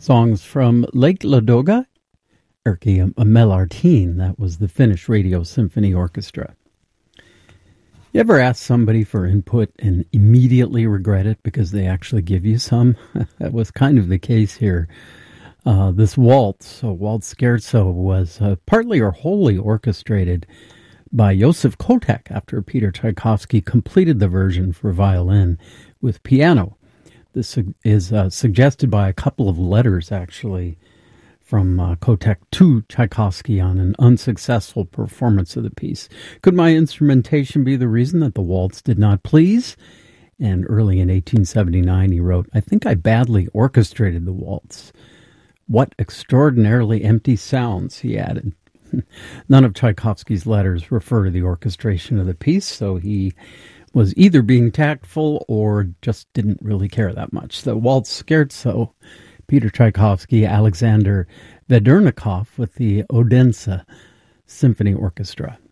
songs from Lake Ladoga, Erkki Melartin. That was the Finnish Radio Symphony Orchestra. You ever ask somebody for input and immediately regret it because they actually give you some? That was kind of the case here. This waltz scherzo, was partly or wholly orchestrated by Josef Kotek after Peter Tchaikovsky completed the version for violin with piano. This is suggested by a couple of letters, actually, from Kotek to Tchaikovsky on an unsuccessful performance of the piece. Could my instrumentation be the reason that the waltz did not please? And early in 1879, he wrote, "I think I badly orchestrated the waltz. What extraordinarily empty sounds," he added. None of Tchaikovsky's letters refer to the orchestration of the piece, so he was either being tactful or just didn't really care that much. The waltz scherzo, Peter Tchaikovsky, Alexander Vedernikov with the Odense Symphony Orchestra.